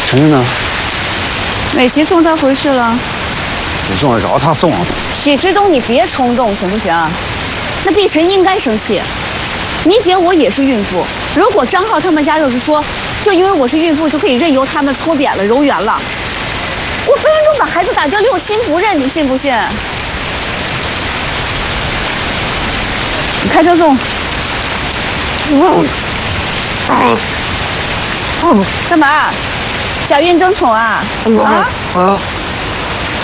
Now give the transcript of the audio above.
陈云呢？ 美琪送他回去了。 不送，饶他送。 许之东，你别冲动行不行？那碧晨应该生气。你姐我也是孕妇，如果张浩他们家要是说，就因为我是孕妇就可以任由他们搓扁了、揉圆了，我分分钟把孩子打掉六亲不认，你信不信？你开车送。干嘛？假孕争宠啊？啊？